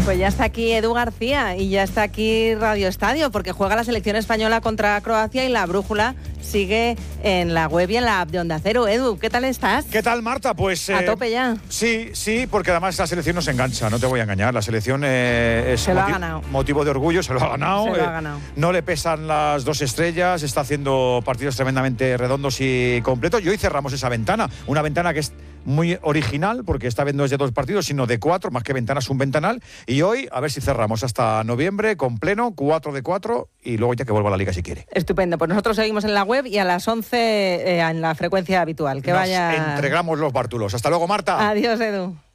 Pues ya está aquí Edu García y ya está aquí Radio Estadio, porque juega la selección española contra Croacia y la brújula sigue en la web y en la app de Onda Cero. Edu, ¿qué tal estás? ¿Qué tal, Marta? Pues a tope ya. Sí, porque además la selección nos engancha, no te voy a engañar. La selección es motivo de orgullo, se lo ha ganado. No le pesan las 2 estrellas, está haciendo partidos tremendamente redondos y completos. Y hoy cerramos esa ventana, una ventana que es muy original, porque esta vez no es de 2 partidos, sino de 4, más que ventanas, un ventanal. Y hoy, a ver si cerramos hasta noviembre con pleno, 4 de 4, y luego ya que vuelva a la Liga si quiere. Estupendo, pues nosotros seguimos en la web y a las 11 en la frecuencia habitual. Que Nos vaya... entregamos los bártulos. Hasta luego, Marta. Adiós, Edu.